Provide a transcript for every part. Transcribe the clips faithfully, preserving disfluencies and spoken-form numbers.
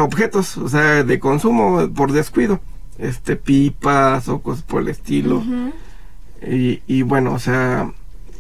objetos, o sea, de consumo por descuido, este, pipas o cosas por el estilo. Uh-huh. y, y bueno, o sea,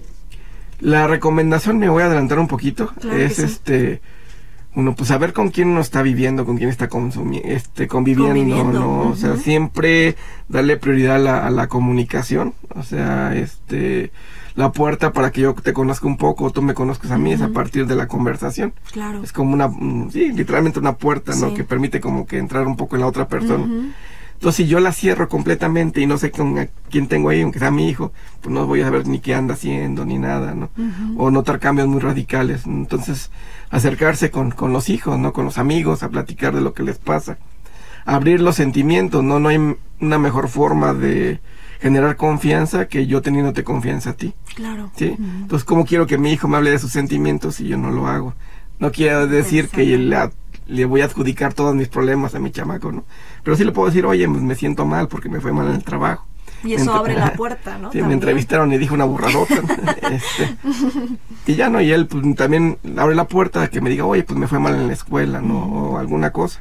la recomendación, me voy a adelantar un poquito, claro es sí. este, uno, pues saber con quién uno está viviendo, con quién está consumi- este, conviviendo, conviviendo. ¿no? Uh-huh. O sea, siempre darle prioridad a la, a la comunicación, o sea, este, la puerta para que yo te conozca un poco, tú me conozcas a mí, uh-huh. es a partir de la conversación. Claro. Es como una, sí, literalmente una puerta, ¿no? Sí. Que permite como que entrar un poco en la otra persona. Uh-huh. Entonces, si yo la cierro completamente y no sé con a quién tengo ahí, aunque sea mi hijo, pues no voy a saber ni qué anda haciendo, ni nada, ¿no? Uh-huh. O notar cambios muy radicales. Entonces, acercarse con, con los hijos, ¿no? Con los amigos, a platicar de lo que les pasa. Abrir los sentimientos, ¿no? No hay una mejor forma de generar confianza que yo teniéndote confianza a ti. Claro. ¿Sí? Uh-huh. Entonces, ¿cómo quiero que mi hijo me hable de sus sentimientos si yo no lo hago? No quiero decir Exacto. que le, le voy a adjudicar todos mis problemas a mi chamaco, ¿no? Pero sí le puedo decir, oye, pues me siento mal porque me fue mal en el trabajo. Y eso Entre- abre la puerta, ¿no? Sí, ¿También? Me entrevistaron y dije una burradota. este, y ya no, y él pues también abre la puerta a que me diga, oye, pues me fue mal en la escuela, ¿no? O alguna cosa.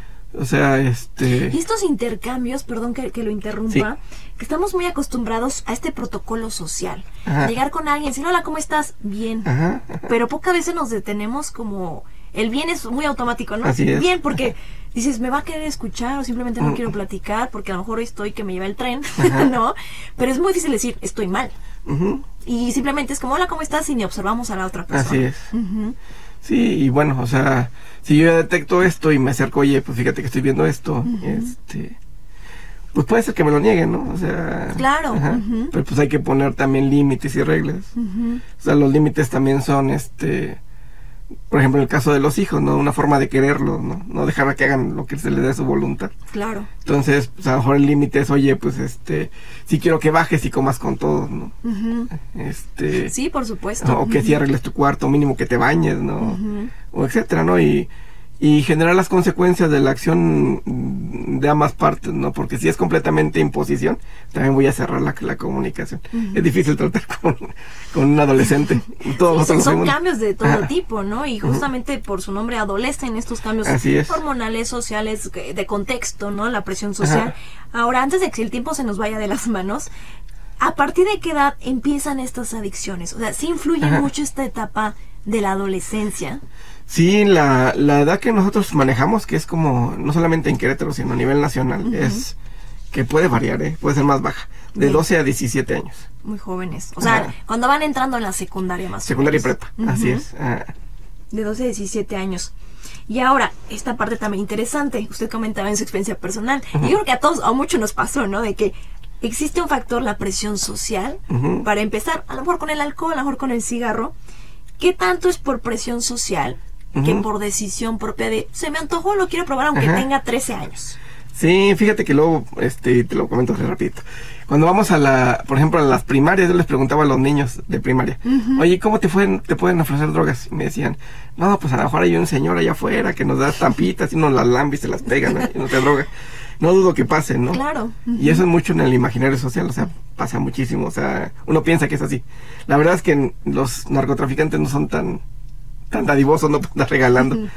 O sea, este... Y estos intercambios, perdón que, que lo interrumpa, sí. que estamos muy acostumbrados a este protocolo social. Ajá. Llegar con alguien, decir, hola, ¿cómo estás? Bien. Ajá, ajá. Pero pocas veces nos detenemos como... El bien es muy automático, ¿no? Así es. Bien, porque dices, me va a querer escuchar o simplemente no mm. quiero platicar porque a lo mejor hoy estoy que me lleva el tren, ¿no? Pero es muy difícil decir, estoy mal. Uh-huh. Y simplemente es como, hola, ¿cómo estás? Y ni observamos a la otra persona. Así es. Uh-huh. Sí, y bueno, o sea, si yo ya detecto esto y me acerco, oye, pues fíjate que estoy viendo esto, uh-huh. este... pues puede ser que me lo nieguen, ¿no? O sea... Claro. Ajá, uh-huh. Pero pues hay que poner también límites y reglas. Uh-huh. O sea, los límites también son, este... por ejemplo, en el caso de los hijos, ¿no? Una forma de quererlos, ¿no? No dejar a que hagan lo que se les dé su voluntad. Claro. Entonces, pues a lo mejor el límite es, oye, pues este... sí quiero que bajes y comas con todos, ¿no? Uh-huh. Este... Sí, por supuesto. ¿no? O que uh-huh. sí arregles tu cuarto, mínimo que te bañes, ¿no? Uh-huh. O etcétera, ¿no? Y... y generar las consecuencias de la acción de ambas partes, ¿no? Porque si es completamente imposición, también voy a cerrar la, la comunicación. Uh-huh. Es difícil tratar con, con un adolescente. Todos sí, son cambios de todo Ajá. tipo, ¿no? Y justamente uh-huh. por su nombre adolecen estos cambios hormonales, sociales, de contexto, ¿no? La presión social. Ajá. Ahora, antes de que el tiempo se nos vaya de las manos, ¿a partir de qué edad empiezan estas adicciones? O sea, ¿sí influye Ajá. mucho esta etapa de la adolescencia? Sí, la, la edad que nosotros manejamos, que es como, no solamente en Querétaro, sino a nivel nacional, uh-huh. es que puede variar, ¿eh? Puede ser más baja, de Bien. doce a diecisiete años. Muy jóvenes, o sea, ah. cuando van entrando en la secundaria más secundaria o menos. Secundaria y prepa, uh-huh. así es. Ah. De doce a diecisiete años. Y ahora, esta parte también interesante, usted comentaba en su experiencia personal, uh-huh. y yo creo que a todos, a muchos nos pasó, ¿no? De que existe un factor, la presión social, uh-huh. para empezar, a lo mejor con el alcohol, a lo mejor con el cigarro. ¿Qué tanto es por presión social que uh-huh. por decisión propia de se me antojó, lo quiero probar aunque Ajá. tenga trece años? Sí, fíjate que luego, este, te lo comento así rapidito. Cuando vamos a la, por ejemplo, a las primarias, yo les preguntaba a los niños de primaria, uh-huh. oye, ¿cómo te pueden, te pueden ofrecer drogas? Y me decían, no, pues a lo mejor hay un señor allá afuera que nos da estampitas y nos las lambe y se las pega, ¿no? Y no te droga. No dudo que pase, ¿no? Claro. Uh-huh. Y eso es mucho en el imaginario social, o sea, pasa muchísimo, o sea, uno piensa que es así. La verdad es que los narcotraficantes no son tan, tan dadivosos, no están regalando. Uh-huh.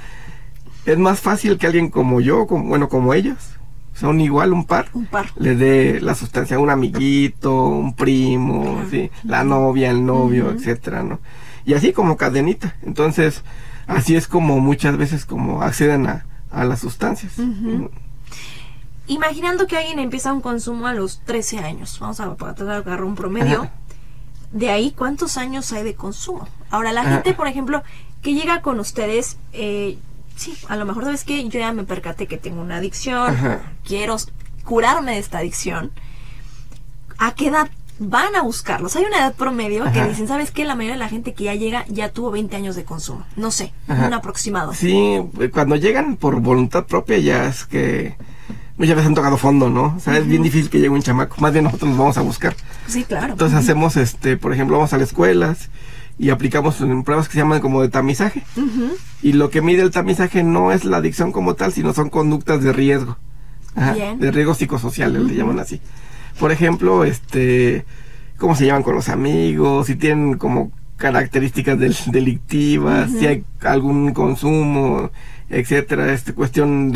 Es más fácil que alguien como yo, como, bueno, como ellos, son igual un par, un par. le dé la sustancia a un amiguito, un primo, uh-huh. ¿sí? La novia, el novio, uh-huh. etcétera, ¿no? Y así como cadenita. Entonces, así es como muchas veces como acceden a, a las sustancias. Uh-huh. Uh-huh. Imaginando que alguien empieza un consumo a los trece años, vamos a tratar de agarrar un promedio, Ajá. de ahí, ¿cuántos años hay de consumo? Ahora, la Ajá. gente, por ejemplo, que llega con ustedes, eh, sí, a lo mejor, ¿sabes qué? Yo ya me percaté que tengo una adicción, Ajá. quiero curarme de esta adicción. ¿A qué edad van a buscarlos? Hay una edad promedio Ajá. que dicen, ¿sabes qué? La mayoría de la gente que ya llega ya tuvo veinte años de consumo. No sé, Ajá. un aproximado. Sí, cuando llegan por voluntad propia ya es que muchas veces han tocado fondo, ¿no? O sea, uh-huh. es bien difícil que llegue un chamaco. Más bien nosotros nos vamos a buscar. Sí, claro. Entonces uh-huh. hacemos, este, por ejemplo, vamos a las escuelas y aplicamos en pruebas que se llaman como de tamizaje. Uh-huh. Y lo que mide el tamizaje no es la adicción como tal, sino son conductas de riesgo. Ajá, de riesgo psicosociales, uh-huh. le llaman así. Por ejemplo, este, cómo se llevan con los amigos, si tienen como características del, delictivas, uh-huh. si hay algún consumo, etcétera, este, cuestión